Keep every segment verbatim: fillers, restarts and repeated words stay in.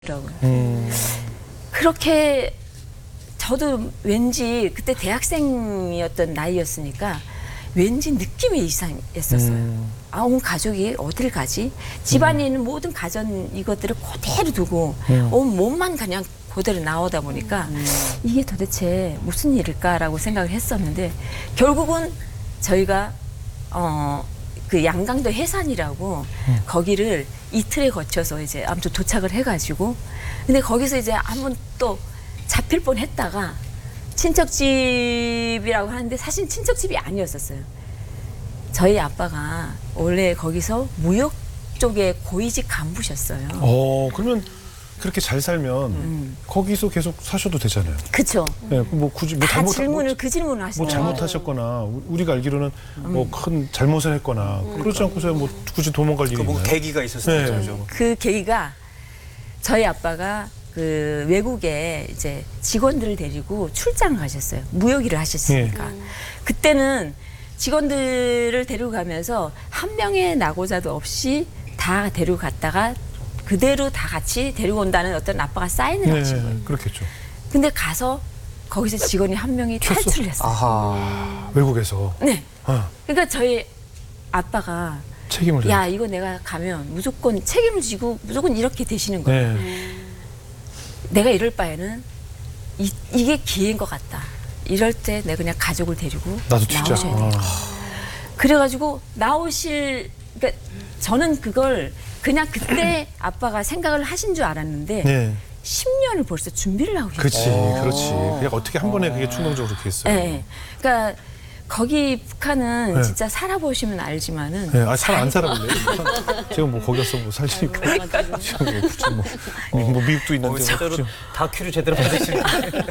더라고요. 음. 그렇게 저도 왠지 그때 대학생이었던 나이였으니까 왠지 느낌이 이상했었어요. 음. 아, 온 가족이 어딜 가지? 집안에 있는 모든 가전 이것들을 그대로 두고 음. 온 몸만 그냥 그대로 나오다 보니까 음. 이게 도대체 무슨 일일까라고 생각을 했었는데 결국은 저희가 어, 그 양강도 해산이라고 음. 거기를 이틀에 거쳐서 이제 아무튼 도착을 해가지고 근데 거기서 이제 한번 또 잡힐 뻔 했다가 친척집이라고 하는데 사실 친척집이 아니었었어요. 저희 아빠가 원래 거기서 무역 쪽에 고위직 간부셨어요. 어, 그러면 그렇게 잘 살면 음. 거기서 계속 사셔도 되잖아요. 그쵸. 네, 뭐 굳이 뭐 다 잘못 질문을 뭐, 그 질문을 하시는 뭐 거예요. 잘못하셨거나 우- 우리가 알기로는 음. 뭐 큰 잘못을 했거나 그러지 않고서 뭐 굳이 도망갈 일이 그 뭐 있나요? 계기가 있었을 네. 거죠. 그 계기가 저희 아빠가 그 외국에 이제 직원들을 데리고 출장 가셨어요. 무역 일을 하셨으니까. 예. 그때는 직원들을 데리고 가면서 한 명의 낙오자도 없이 다 데리고 갔다가 그대로 다 같이 데리고 온다는 어떤 아빠가 사인을 네, 하신 거예요. 그렇겠죠. 근데 가서 거기서 직원이 한 명이 튀었어? 탈출을 했어요. 아하. 외국에서 네. 아, 그러니까 저희 아빠가 책임을 야 이거 내가 가면 무조건 책임을 지고 무조건 이렇게 되시는 거예요. 네. 내가 이럴 바에는 이, 이게 기회인 것 같다. 이럴 때 내가 그냥 가족을 데리고 나도 진짜. 나오셔야 돼. 아. 그래가지고 나오실 그러니까 저는 그걸 그냥 그때 아빠가 생각을 하신 줄 알았는데 네. 십 년을 벌써 준비를 하고 계세요. 그렇지, 어. 그렇지. 그냥 어떻게 한 번에 그게 충동적으로 그렇게 했어요. 네. 그러니까 거기 북한은 네. 진짜 살아보시면 알지만은 네, 아, 잘 안 살아볼래요. 제가 뭐 거기 가서 뭐 살리니까 지금 뭐 굳이 뭐, 미- 뭐 미국도 있는데 뭐 제대로 굳이. 다큐를 제대로 받으시는.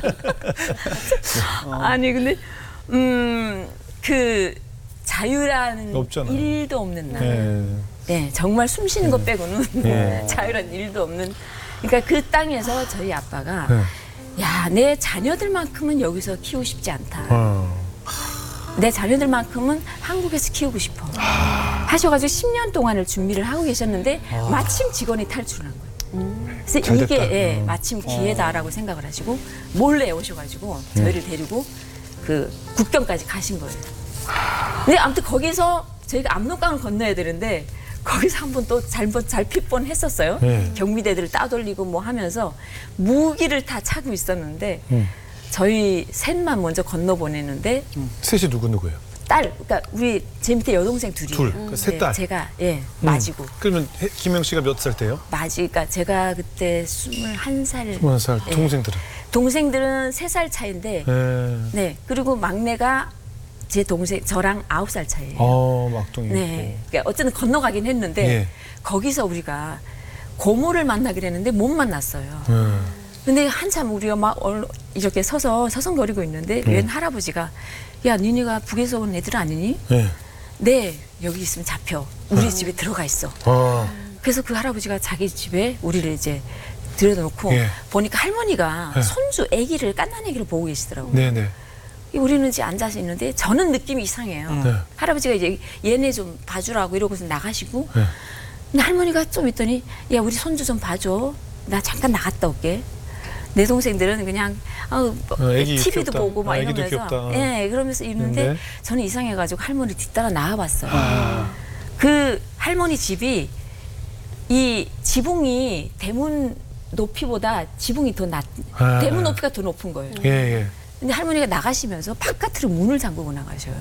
아니 근데 음 그 자유라는 없잖아요. 일도 없는 날. 네. 네, 정말 숨 쉬는 것 빼고는 네. 자유란 일도 없는. 그러니까 그 땅에서 저희 아빠가 네. 야, 내 자녀들만큼은 여기서 키우고 싶지 않다. 어. 내 자녀들만큼은 한국에서 키우고 싶어. 하셔가지고 십 년 동안을 준비를 하고 계셨는데 마침 직원이 탈출한 거예요. 그래서 잘 이게 됐다. 예, 음. 마침 기회다라고 생각을 하시고 몰래 오셔가지고 저희를 데리고 그 국경까지 가신 거예요. 근데 아무튼 거기서 저희가 압록강을 건너야 되는데 거기서 한번 또 잘못 잡힐 뻔 했었어요. 네. 경비대들을 따돌리고 뭐 하면서 무기를 다 차고 있었는데 음. 저희 셋만 먼저 건너 보내는데 셋이 누구 누구예요? 딸, 그러니까 우리 제 밑에 여동생 둘이. 둘, 그러니까 세 딸. 제가 예 맞이고 그러면 해- 김영 씨가 몇 살 때요? 맞이, 그러니까 제가 그때 스물한 살. 스무 살. 예. 동생들은? 동생들은 세 살 차인데, 네. 네 그리고 막내가 제 동생 저랑 아홉 살 차이예요. 어, 막둥이. 네, 그러니까 어쨌든 건너가긴 했는데 예. 거기서 우리가 고모를 만나기로 했는데 못 만났어요. 네. 근데 한참 우리가 막 얼- 이렇게 서서 서성거리고 있는데 네. 웬 할아버지가 야 니네가 북에서 온 애들 아니니? 네. 네 여기 있으면 잡혀 우리 집에 들어가 있어. 아, 그래서 그 할아버지가 자기 집에 우리를 이제 들여놓고 예. 보니까 할머니가 예. 손주 아기를 깐난 아기를 보고 계시더라고요. 네네. 우리는 이제 앉아서 있는데 저는 느낌이 이상해요. 네. 할아버지가 이제 얘네 좀 봐주라고 이러고서 나가시고 네. 근데 할머니가 좀 있더니 야 우리 손주 좀 봐줘. 나 잠깐 나갔다 올게. 내 동생들은 그냥 어, 어, 애기 티비도 귀엽다. 보고 막 아, 애기도 이러면서 귀엽다. 예, 그러면서 있는데 근데? 저는 이상해가지고 할머니 뒤따라 나와봤어요. 아. 그 할머니 집이 이 지붕이 대문 높이보다 지붕이 더 낮, 아. 대문 높이가 더 높은 거예요. 예, 예. 근데 할머니가 나가시면서 바깥으로 문을 잠그고 나가셔요.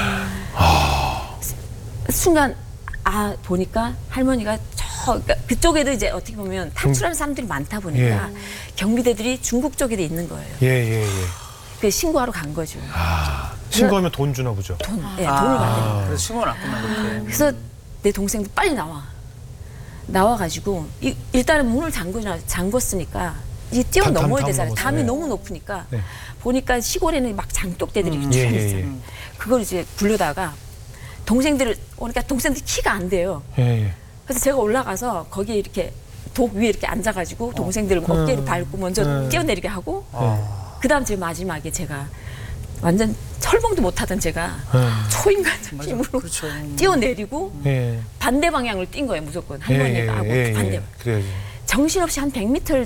순간 아 보니까 할머니가 저 그러니까 그쪽에도 이제 어떻게 보면 탈출하는 사람들이 많다 보니까 경비대들이 중국 쪽에도 있는 거예요. 예, 예, 예. 그 신고하러 간 거죠. 아, 신고하면 돈 주나 보죠. 돈, 예, 돈을 받는. 그래서 신고는 왔구나 그렇게. 그래서 내 동생도 빨리 나와. 나와가지고 이, 일단은 문을 잠그나 잠궜으니까 이제 담, 뛰어넘어야 담 되잖아요. 넘어서, 담이 네. 너무 높으니까 네. 보니까 시골에는 막 장독대들이 음. 쭉 예, 예, 있어요. 예. 그걸 이제 굴려다가 동생들을 그러니까 동생들 키가 안 돼요. 예, 예. 그래서 제가 올라가서 거기에 이렇게 독 위에 이렇게 앉아가지고 동생들을 어깨를 음. 밟고 먼저 음. 뛰어내리게 하고 아. 그다음 제 마지막에 제가 완전 철봉도 못하던 제가 아. 초인간 맞아. 힘으로 그렇죠. 뛰어내리고 예. 반대 방향을 뛴 거예요 무조건 예, 할머니가 예, 하고 예, 반대 예. 그래야지. 정신없이 한 백 미터를